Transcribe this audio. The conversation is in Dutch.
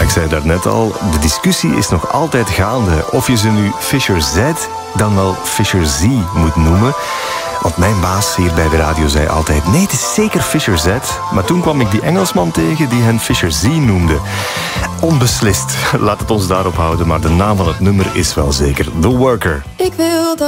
Ik zei daarnet al, de discussie is nog altijd gaande of je ze nu Fisher Z dan wel Fisher Z moet noemen. Want mijn baas hier bij de radio zei altijd, nee, het is zeker Fisher Z. Maar toen kwam ik die Engelsman tegen die hen Fisher Z noemde. Onbeslist, laat het ons daarop houden, maar de naam van het nummer is wel zeker The Worker. Ik wil dat